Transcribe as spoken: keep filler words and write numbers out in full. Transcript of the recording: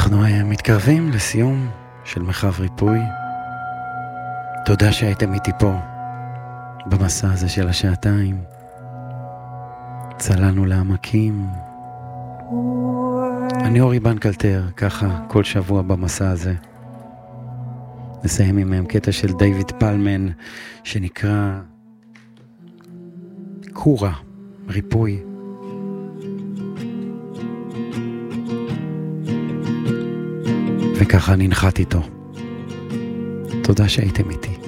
אנחנו מתקרבים לסיום של מרחב ריפוי. תודה שהייתם איתי פה במסע הזה של השעתיים. צללנו לעמקים. אני אורי בנקלטר, ככה כל שבוע במסע הזה. נסיים עם קטע של דיוויד פלמן שנקרא קורה, ריפוי. וככה ננחת איתו. תודה שהייתם איתי.